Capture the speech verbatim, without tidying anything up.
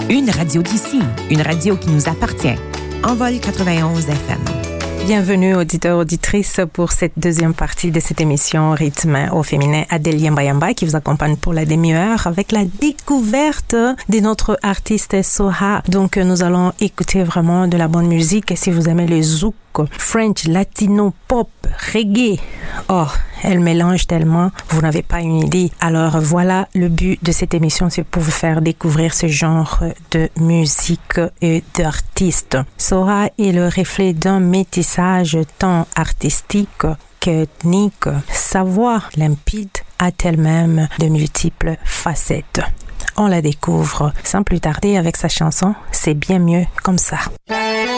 Une radio d'ici, une radio qui nous appartient. Envol quatre-vingt-onze F M. Bienvenue auditeurs, auditrices pour cette deuxième partie de cette émission Rythme au féminin. Adèle Yamba qui vous accompagne pour la demi-heure avec la découverte de notre artiste Soha. Donc nous allons écouter vraiment de la bonne musique. Et si vous aimez le zouk, French, latino, pop, reggae, oh, elle mélange tellement, vous n'avez pas une idée. Alors voilà, le but de cette émission, c'est pour vous faire découvrir ce genre de musique et d'artistes. Soha est le reflet d'un métissage tant artistique qu'ethnique. Sa voix limpide a elle-même de multiples facettes. On la découvre sans plus tarder avec sa chanson « C'est bien mieux comme ça ».